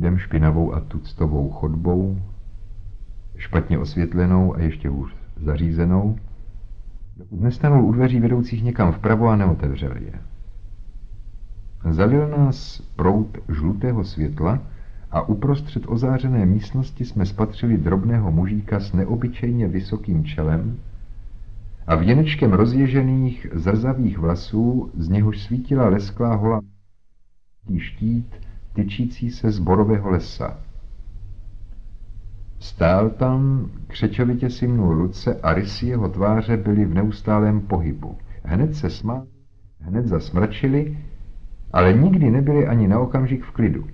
Jdem špinavou a tuctovou chodbou, špatně osvětlenou a ještě hůř zařízenou, dokud nestanul u dveří vedoucích někam vpravo a neotevřel je. Zalil nás proud žlutého světla a uprostřed ozářené místnosti jsme spatřili drobného mužíka s neobyčejně vysokým čelem a věnečkem rozježených zrzavých vlasů, z něhož svítila lesklá holá štít tyčící se z borového lesa. Stál tam, křečovitě si mnul ruce a rysy jeho tváře byly v neustálém pohybu. Hned se smál, hned zasmračili, ale nikdy nebyli ani na okamžik v klidu.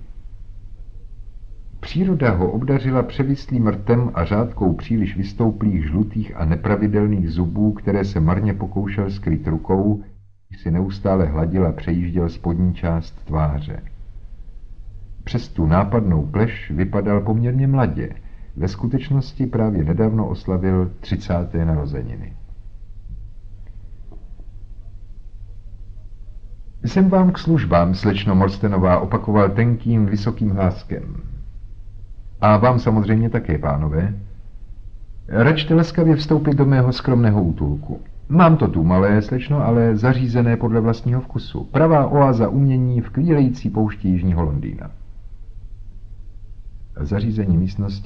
Příroda ho obdařila převislým rtem a řádkou příliš vystouplých žlutých a nepravidelných zubů, které se marně pokoušel skryt rukou, když si neustále hladil a přejížděl spodní část tváře. Přes tu nápadnou pleš vypadal poměrně mladě. Ve skutečnosti právě nedávno oslavil 30. narozeniny. Jsem vám k službám, slečno Morstenová, opakoval tenkým, vysokým hláskem. A vám samozřejmě také, pánové. Račte laskavě vstoupit do mého skromného útulku. Mám to tu malé, slečno, ale zařízené podle vlastního vkusu. Pravá oáza umění v kvílející poušti jižního Londýna. Zařízení místnosti